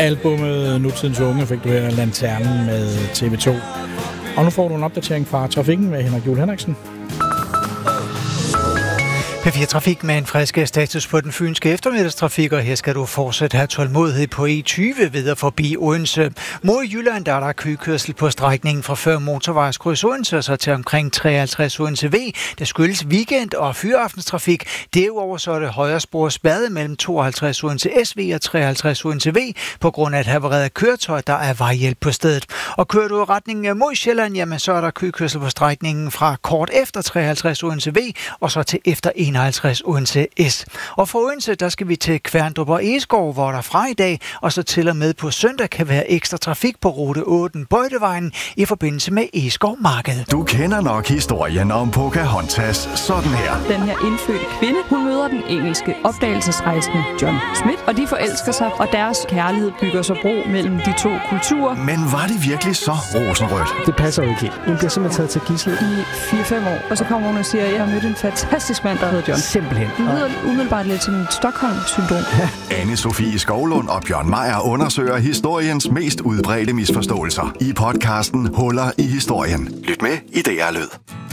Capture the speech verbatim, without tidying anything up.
albumet Nutidens Unge fik du her Lanternen med T V to. Og nu får du en opdatering fra trafikken med Henrik Juhl Henriksen. P fire Trafik med en frisk status på den fynske eftermiddagstrafik, og her skal du fortsat have tålmodighed på E tyve videre forbi Odense. Mod Jylland der er der køkørsel på strækningen fra før motorvejskryds Odense og så til omkring treoghalvtreds Odense V. Det skyldes weekend- og fyraftенstrafik. Derudover så er det højre spor spærret mellem tooghalvtreds Odense S V og treoghalvtreds Odense V på grund af et havareret køretøj, der er vejhjælp på stedet. Og kører du i retning mod Sjælland, jamen så er der køkørsel på strækningen fra kort efter treoghalvtreds Odense V og så til efter enoghalvtreds Odense S. Og for Odense, der skal vi til Kværndrup og Egeskov, hvor der fra i dag og så til og med på søndag kan være ekstra trafik på rute otte Bøjtevejen i forbindelse med Egeskov Marked. Du kender nok historien om Pocahontas sådan her. Den her indfødte kvinde, hun møder den engelske opdagelsesrejsende John Smith, og de forelsker sig, og deres kærlighed bygger så bro mellem de to kulturer. Men var det virkelig så rosenrødt? Det passer jo ikke helt. Hun bliver simpelthen taget til gidsel I fire fem år, og så kommer hun og siger, at jeg har mødt en fantastisk mand, der hedder John. Simpelthen. Det lyder umiddelbart lidt som en Stockholm-syndrom. Anne-Sophie Skovlund og Bjørn Meier undersøger historiens mest udbredte misforståelser i podcasten Huller i historien. Lyt med i D R Lyd.